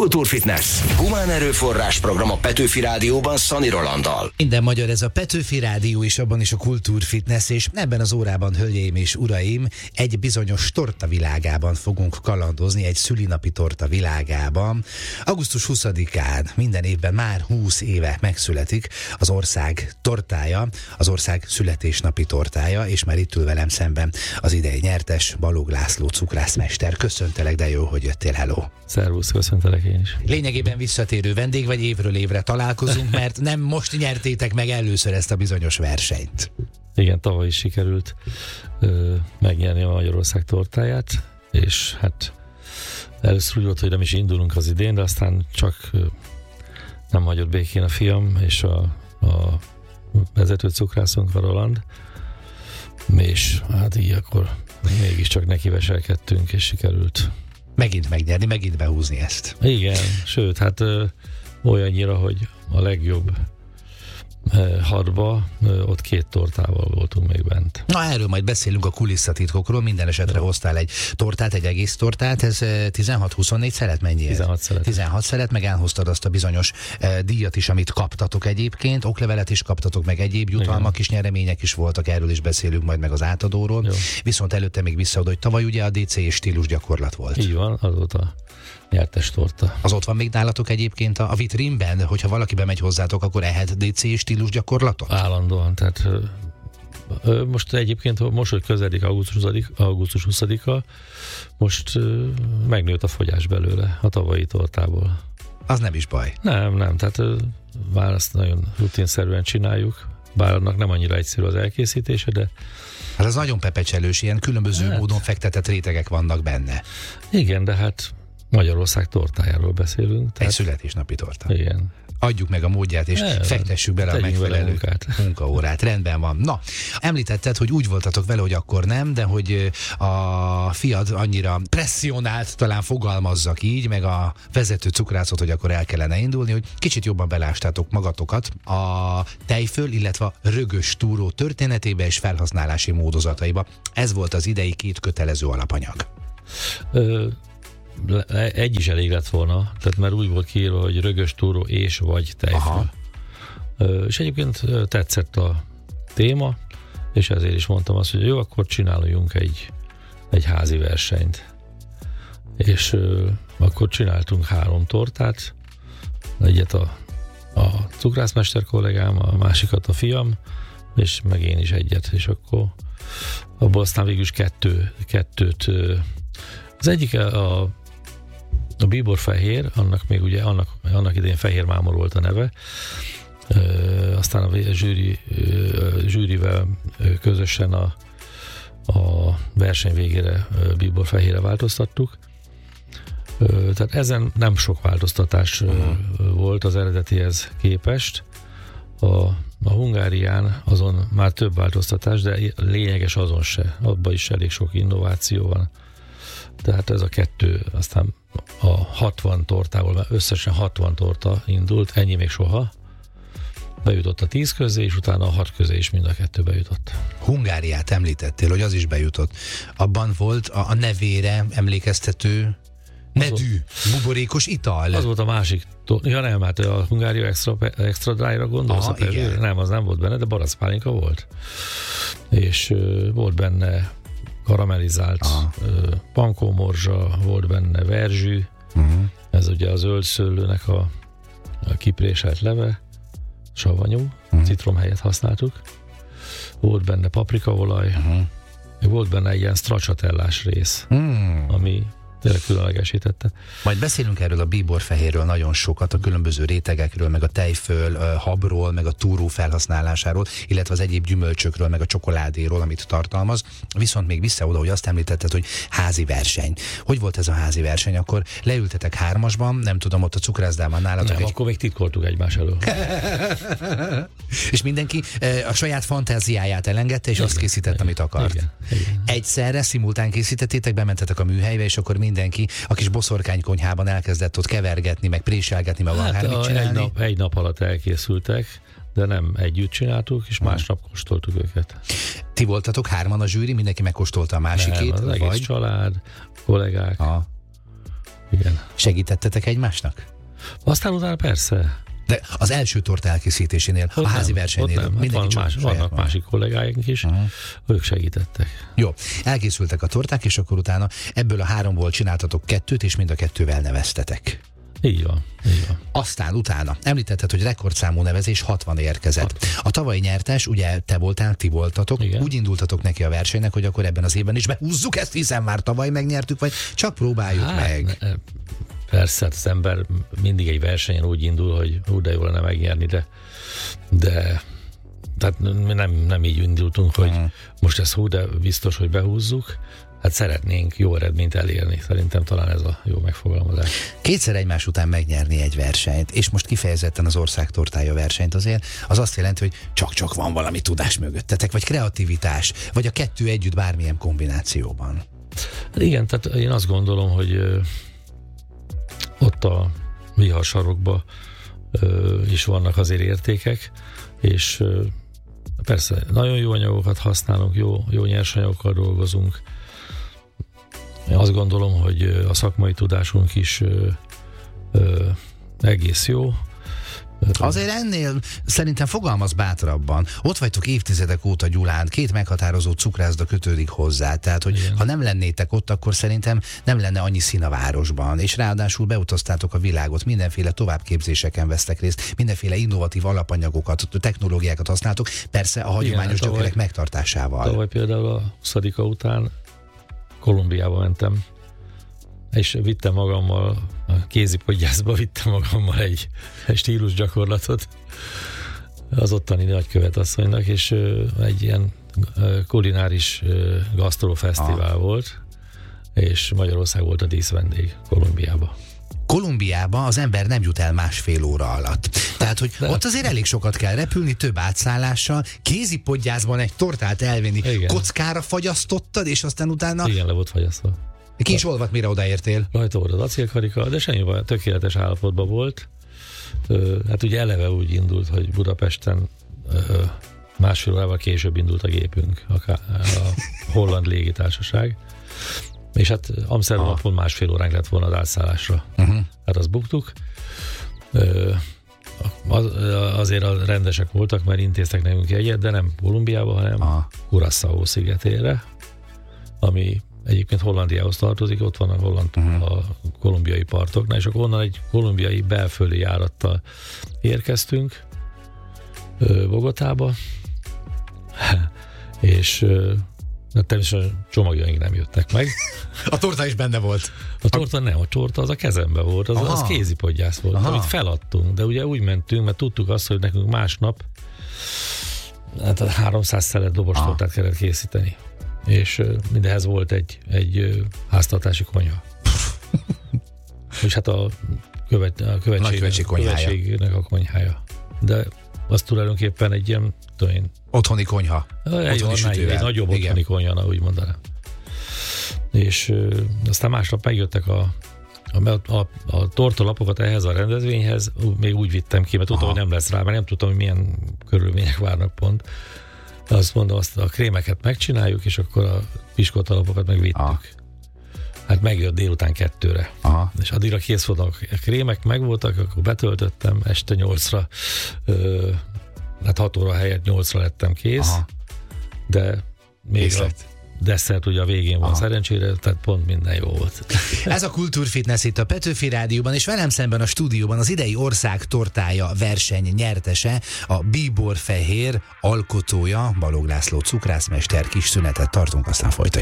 Kultúrfitness. Humán erőforrás program a Petőfi Rádióban Szani Rolanddal. Minden magyar, ez a Petőfi Rádió, és abban is a Kultúrfitness, és ebben az órában, hölgyeim és uraim, egy bizonyos torta világában fogunk kalandozni, egy szülinapi torta világában. Augusztus 20-án minden évben már 20 éve megszületik az ország tortája, az ország születésnapi tortája, és már itt ül velem szemben az idei nyertes, Balogh László cukrászmester. Köszöntelek, de jó, hogy jöttél, hello! Szervusz, köszöntelek én is. Lényegében visszatérő vendég, vagy évről évre találkozunk, mert nem most nyertétek meg először ezt a bizonyos versenyt. Igen, tavaly is sikerült megnyerni a Magyarország tortáját, és hát először úgy volt, hogy nem is indulunk az idén, de aztán csak nem hagyott békén a fiam, és a vezető cukrászunk, a Roland, és hát így akkor mégiscsak nekiveselkedtünk, és sikerült. Megint megnyerni, megint behúzni ezt. Igen, sőt, hát olyannyira, hogy a legjobb hadba, ott 2 tortával voltunk még bent. Na, erről majd beszélünk, a kulisszatitkokról. Minden esetre hoztál egy tortát, egy egész tortát. Ez 16-24 szelet mennyi? 16 szelet. 16 szelet, meg elhoztad azt a bizonyos díjat is, amit kaptatok egyébként. Oklevelet is kaptatok, meg egyéb jutalmak is, nyeremények is voltak, erről is beszélünk majd, meg az átadóról. Jó. Viszont előtte még visszaoda, hogy tavaly ugye a DC stílus gyakorlat volt. Így van, azóta nyertes torta. Az ott van még nálatok egyébként a vitrínben, hogyha valaki bemegy hozzátok, akkor ehet DC stílus gyakorlatot? Állandóan, tehát most egyébként, most, hogy közeledik augusztus 20-a, most megnőtt a fogyás belőle a tavalyi tortából. Az nem is baj. Nem, tehát már azt nagyon rutinszerűen csináljuk, bár annak nem annyira egyszerű az elkészítése, de hát az nagyon pepecselős, ilyen különböző módon fektetett rétegek vannak benne. Igen, de hát Magyarország tortájáról beszélünk. Egy születésnapi torta. Igen. Adjuk meg a módját, és fektessük bele a megfelelő munkaórát. Rendben van. Na, említetted, hogy úgy voltatok vele, hogy akkor nem, de hogy a fiad annyira presszionált, talán fogalmazzak így, meg a vezető cukrászot, hogy akkor el kellene indulni, hogy kicsit jobban belástátok magatokat a tejföl, illetve a rögös túró történetébe és felhasználási módozataiba. Ez volt az idei 2 kötelező alapanyag. Egy is elég lett volna, tehát már úgy volt kiírva, hogy rögös túró és vagy tejföl. És egyébként tetszett a téma, és ezért is mondtam azt, hogy jó, akkor csináljunk egy házi versenyt. És akkor csináltunk 3 tortát, egyet a cukrászmester kollégám, a másikat a fiam, és meg én is egyet, és akkor abból aztán végül is kettőt. Az egyik a bíborfehér, annak még ugye annak idején Fehér Mámor volt a neve, aztán a zsűrivel közösen a verseny végére bíborfehérre változtattuk. Tehát ezen nem sok változtatás volt az eredetihez képest. A Hungárián azon már több változtatás, de lényeges azon se. Abban is elég sok innováció van. Tehát ez a 2, aztán a 60 tortával, mert összesen 60 torta indult, ennyi még soha. Bejutott a 10 közé, és utána a 6 közé is mind a 2 bejutott. Hungáriát említettél, hogy az is bejutott. Abban volt a nevére emlékeztető nedű, buborékos ital. Az volt a másik. Ja nem, hát a Hungária extra dry-ra gondolsz? Nem, az nem volt benne, de barackpálinka volt. És volt benne karamellizált pankómorzsa, volt benne verzsű, ez ugye a zöld szőlőnek a kipréselt leve, savanyú, citrom helyett használtuk, volt benne paprikaolaj, volt benne egy ilyen stracciatellás rész, ami tényleg különlegesítette. Majd beszélünk erről a bíborfehérről nagyon sokat, a különböző rétegekről, meg a tejföl habról, meg a túró felhasználásáról, illetve az egyéb gyümölcsökről, meg a csokoládéról, amit tartalmaz. Viszont még vissza oda, hogy azt említetted, hogy házi verseny. Hogy volt ez a házi verseny? Akkor leültetek 3-asban, nem tudom, ott a cukrászdában nálatok. Nem, akkor még titkoltuk egymás elől. És mindenki a saját fantáziáját elengedte, és azt készített, amit akart. Igen. Egyszerre, szimultán készítettétek, bementetek a műhelybe, és akkor mindenki a kis boszorkánykonyhában elkezdett ott kevergetni, meg préselgetni, meg akármit csinálni. Egy nap alatt elkészültek, de nem együtt csináltuk, és másnap kóstoltuk őket. Ti voltatok 3-an a zsűri, mindenki megkóstolta a másikét? Nem, az egész család, kollégák. Igen. Segítettetek egymásnak? Aztán utána persze. De az első torta elkészítésénél, a házi versenynél mindenki vannak másik kollégáink is, ők segítettek. Jó, elkészültek a torták, és akkor utána ebből a 3-ból csináltatok 2, és mind a 2-vel neveztetek. Így van, így van. Aztán utána említetted, hogy rekordszámú nevezés 60 érkezett. A tavalyi nyertes, ugye te voltál, ti voltatok, igen. Úgy indultatok neki a versenynek, hogy akkor ebben az évben is behúzzuk ezt, hiszen már tavaly megnyertük, vagy csak próbáljuk meg. Persze, az ember mindig egy versenyen úgy indul, hogy de jó lenne megnyerni, de tehát nem így indultunk, hogy most ez de biztos, hogy behúzzuk. Hát szeretnénk jó eredményt elérni. Szerintem talán ez a jó megfogalmazás. 2-szer egymás után megnyerni egy versenyt, és most kifejezetten az ország tortája versenyt azért, az azt jelenti, hogy csak van valami tudás mögöttetek, vagy kreativitás, vagy a 2 együtt bármilyen kombinációban. Hát igen, tehát én azt gondolom, hogy ott a viharsarokban is vannak azért értékek, és persze nagyon jó anyagokat használunk, jó nyersanyagokkal dolgozunk. Én azt gondolom, hogy a szakmai tudásunk is egész jó. Azért ennél szerintem fogalmaz bátrabban. Ott vagytok évtizedek óta Gyulán, 2 meghatározó cukrászda kötődik hozzá, tehát hogy igen. Ha nem lennétek ott, akkor szerintem nem lenne annyi szín a városban, és ráadásul beutaztátok a világot, mindenféle továbbképzéseken vesztek részt, mindenféle innovatív alapanyagokat, technológiákat használtok, persze a hagyományos gyökerek megtartásával. Tavaly például a 20-a után Kolumbiába mentem, és vittem magammal, a kézipodgyászba vittem magammal egy stílusgyakorlatot az ottani nagykövetasszonynak, és egy ilyen kulináris gasztrofesztivál volt, és Magyarország volt a díszvendég Kolumbiába. Kolumbiába az ember nem jut el 1,5 óra alatt. Tehát, hogy ott azért elég sokat kell repülni, több átszállással, kézipodgyászban egy tortát elvinni, igen. Kockára fagyasztottad, és aztán utána... Igen, le volt fagyasztva. Ki is olvadt, mire odaértél? Rajta volt az acélkarika, de semmi baj, tökéletes állapotban volt. Hát ugye eleve úgy indult, hogy Budapesten 1,5 órával később indult a gépünk, a holland légitársaság. És hát Amsterdamon 1,5 óránk lett volna az átszállásra. Hát azt buktuk. Azért a rendesek voltak, mert intéztek nekünk jegyet, de nem Kolumbiába, hanem Curaçao szigetére, ami egyébként Hollandiához tartozik, ott van a kolumbiai partoknál, és akkor onnan egy kolumbiai belföldi járattal érkeztünk Bogotába, és természetesen csomagjaink nem jöttek meg. A torta is benne volt? A torta nem, a torta az a kezembe volt, az kézipodgyász volt, amit feladtunk, de ugye úgy mentünk, mert tudtuk azt, hogy nekünk másnap 300 szelet dobostortát kellett készíteni. És mindehhez volt egy háztartási konyha. És hát a követségnek a konyhája. De az tulajdonképpen egy ilyen, tudom én, otthoni konyha. Egy nagyobb otthoni konyha, úgy mondanám. És aztán másnap megjöttek a tortalapokat ehhez a rendezvényhez, még úgy vittem ki, mert tudtam, hogy nem lesz rá, mert nem tudtam, hogy milyen körülmények várnak pont. Azt mondom, azt a krémeket megcsináljuk, és akkor a piskótalapokat megvittük. Hát megjött délután 2-re. És addigra kész voltak a krémek, megvoltak, akkor betöltöttem este 8-ra, hát 6 óra helyett 8-ra lettem kész, de még a desszert ugye a végén van szerencsére, tehát pont minden jó volt. Ez a Kultúrfitness itt a Petőfi Rádióban, és velem szemben a stúdióban az idei ország tortája verseny nyertese, a Bíborfehér alkotója, Balogh László cukrászmester. Kis szünetet tartunk, aztán folytatjuk.